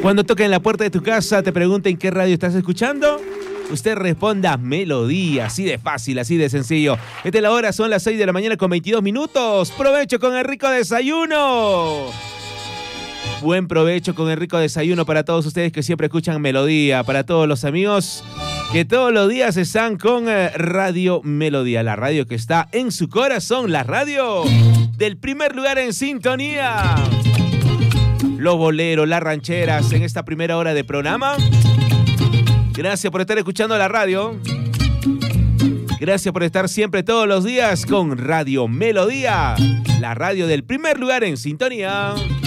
Cuando toquen la puerta de tu casa, te pregunten qué radio estás escuchando, usted responda Melodía, así de fácil, así de sencillo. Esta es la hora, son las 6 de la mañana con 22 minutos. ¡Provecho con el rico desayuno! Buen provecho con el rico desayuno para todos ustedes que siempre escuchan Melodía, para todos los amigos que todos los días están con Radio Melodía, la radio que está en su corazón, la radio del primer lugar en sintonía. Los boleros, las rancheras en esta primera hora de programa. Gracias por estar escuchando la radio. Gracias por estar siempre todos los días con Radio Melodía, la radio del primer lugar en sintonía.